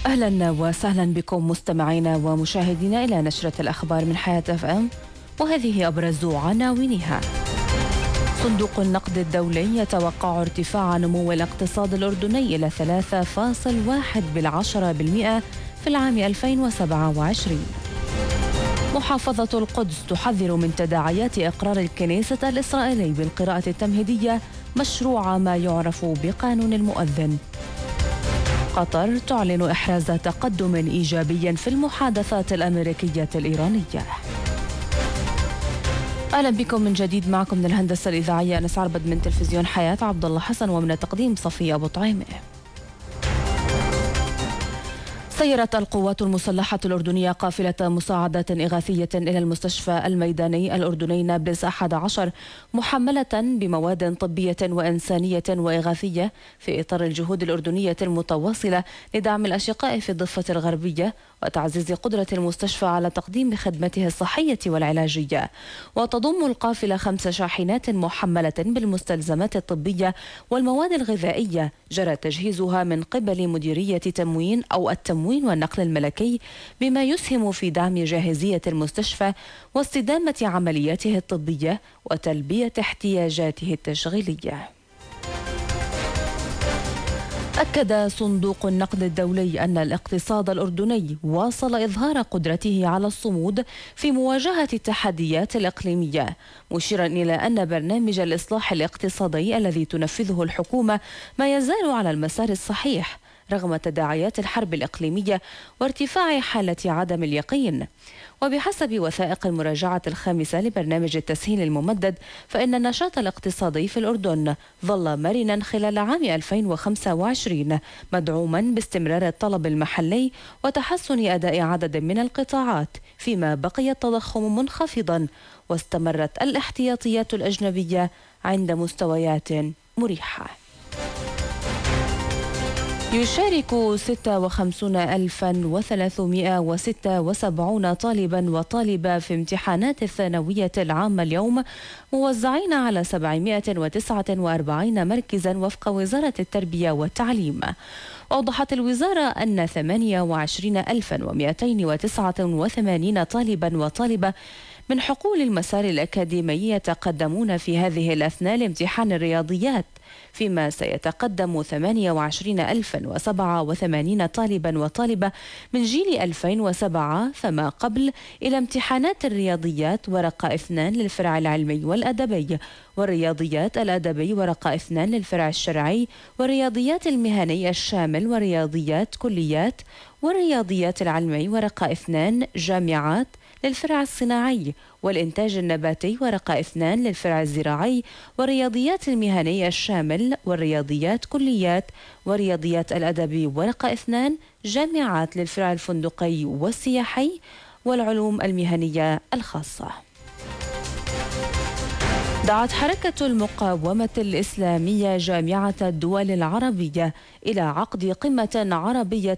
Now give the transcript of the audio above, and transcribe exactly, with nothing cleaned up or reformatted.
أهلا وسهلا بكم مستمعينا ومشاهدينا إلى نشرة الأخبار من حياة اف ام، وهذه أبرز عناوينها. صندوق النقد الدولي يتوقع ارتفاع نمو الاقتصاد الأردني إلى ثلاثة فاصلة واحد بالعشرة بالمئة في العام ألفين وسبعة وعشرين. محافظة القدس تحذر من تداعيات إقرار الكنيسة الإسرائيلي بالقراءة التمهيدية مشروع ما يعرف بقانون المؤذن. قطر تعلن إحراز تقدم إيجابي في المحادثات الأمريكية الإيرانية. أهلا بكم من جديد، معكم من الهندسة الإذاعية أنس عربد، من تلفزيون حياة عبد الله حسن، ومن التقديم صفية أبو طعيمة. سيرت القوات المسلحة الأردنية قافلة مساعدات إغاثية إلى المستشفى الميداني الأردني نابلس أحد عشر محملة بمواد طبية وإنسانية وإغاثية في إطار الجهود الأردنية المتواصلة لدعم الأشقاء في الضفة الغربية وتعزيز قدرة المستشفى على تقديم خدمته الصحية والعلاجية. وتضم القافلة خمس شاحنات محملة بالمستلزمات الطبية والمواد الغذائية جرى تجهيزها من قبل مديرية تموين أو التموين والنقل الملكي، بما يسهم في دعم جاهزية المستشفى واستدامة عملياته الطبية وتلبية احتياجاته التشغيلية. أكد صندوق النقد الدولي أن الاقتصاد الأردني واصل إظهار قدرته على الصمود في مواجهة التحديات الإقليمية، مشيرا إلى أن برنامج الإصلاح الاقتصادي الذي تنفذه الحكومة ما يزال على المسار الصحيح رغم تداعيات الحرب الإقليمية وارتفاع حالة عدم اليقين. وبحسب وثائق المراجعة الخامسة لبرنامج التسهيل الممدد، فإن النشاط الاقتصادي في الأردن ظل مرنا خلال عام ألفين وخمسة وعشرين، مدعوما باستمرار الطلب المحلي وتحسن أداء عدد من القطاعات، فيما بقي التضخم منخفضا واستمرت الاحتياطيات الأجنبية عند مستويات مريحة. يشارك ستة وخمسين ألفا وثلاثمائة وستة وسبعين طالبا وطالبة في امتحانات الثانوية العامة اليوم، موزعين على سبعمائة وتسعة وأربعين مركزا وفق وزارة التربية والتعليم. أوضحت الوزارة أن ثمانية وعشرين ألفا ومائتين وتسعة وثمانين طالبا وطالبة من حقول المسار الأكاديمي يتقدمون في هذه الأثناء لامتحان الرياضيات، فيما سيتقدم ثمانية وعشرين ألفا وسبعة وثمانين طالبا وطالبة من جيل ألفين وسبعة فما قبل إلى امتحانات الرياضيات ورقة اثنان للفرع العلمي والأدبي، والرياضيات الأدبي ورقة اثنان للفرع الشرعي، والرياضيات المهني الشامل ورياضيات كليات، والرياضيات العلمي ورقة اثنان جامعات للفرع الصناعي، والإنتاج النباتي ورقة اثنان للفرع الزراعي، والرياضيات المهنية الشامل، والرياضيات كليات، ورياضيات الأدبي ورقة اثنان جامعات للفرع الفندقي والسياحي، والعلوم المهنية الخاصة. دعت حركة المقاومة الإسلامية جامعة الدول العربية إلى عقد قمة عربية